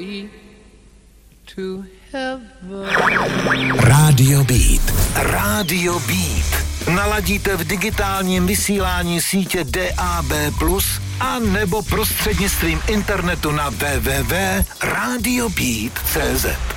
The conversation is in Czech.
way to heaven. Rádio Beat. Rádio Beat. Naladíte v digitálním vysílání sítě DAB+, a nebo prostřednictvím internetu na www.radiobeat.cz.